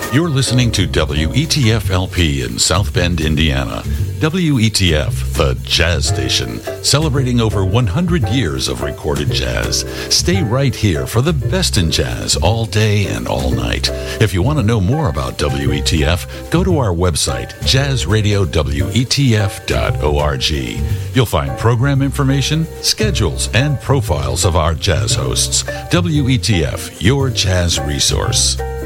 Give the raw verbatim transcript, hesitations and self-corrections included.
You're listening to W E T F L P in South Bend, Indiana. W E T F, the jazz station, celebrating over one hundred years of recorded jazz. Stay right here for the best in jazz all day and all night. If you want to know more about W E T F, go to our website, jazz radio w e t f dot org. You'll find program information, schedules, and profiles of our jazz hosts. W E T F, your jazz resource.